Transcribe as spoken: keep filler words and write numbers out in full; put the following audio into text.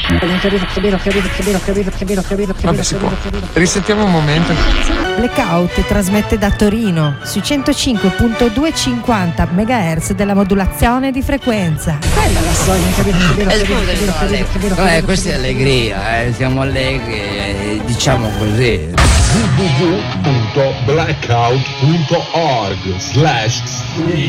Vabbè, si può. Risentiamo un momento. Blackout trasmette da Torino sui centocinque virgola duecentocinquanta megahertz della modulazione di frequenza. Eh, scusa, no, eh, questa è allegria, eh, siamo allegri, eh, diciamo così. w w w punto blackout punto org slash